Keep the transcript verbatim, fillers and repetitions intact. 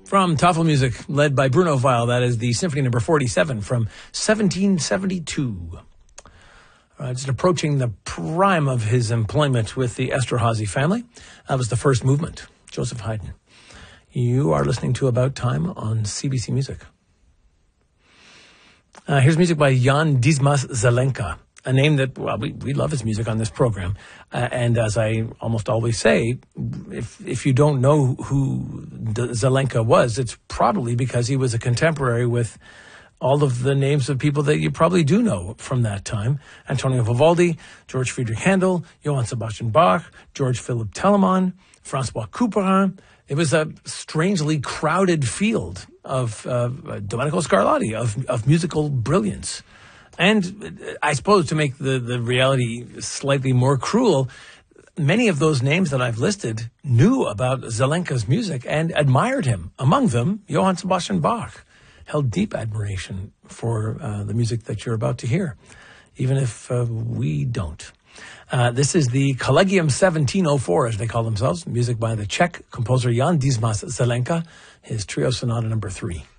From Tafelmusik, led by Bruno Weil, that is the Symphony Number forty-seven from seventeen seventy-two. Uh, just approaching the prime of his employment with the Esterhazy family. That was the first movement, Joseph Haydn. You are listening to About Time on C B C Music. Uh, here's music by Jan Dismas Zelenka, a name that, well, we, we love his music on this program. Uh, and as I almost always say, if if you don't know who Zelenka was, it's probably because he was a contemporary with all of the names of people that you probably do know from that time. Antonio Vivaldi, George Friedrich Handel, Johann Sebastian Bach, George Philippe Telemann, Francois Couperin. It was a strangely crowded field of uh, Domenico Scarlatti, of, of musical brilliance. And I suppose to make the, the reality slightly more cruel, many of those names that I've listed knew about Zelenka's music and admired him. Among them, Johann Sebastian Bach held deep admiration for uh, the music that you're about to hear, even if uh, we don't. Uh, this is the Collegium seventeen oh four, as they call themselves, music by the Czech composer Jan Dismas Zelenka, his Trio Sonata number three.